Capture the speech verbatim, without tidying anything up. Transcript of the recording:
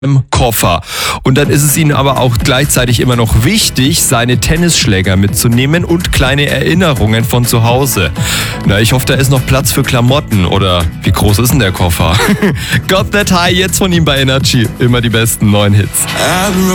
im Koffer. Und dann ist es ihnen aber auch gleichzeitig immer noch wichtig, seine Tennisschläger mitzunehmen und kleine Erinnerungen von zu Hause. Na, ich hoffe, da ist noch Platz für Klamotten. Oder wie groß ist denn der Koffer? Got That High jetzt von ihm bei Energy. Immer die besten neuen Hits.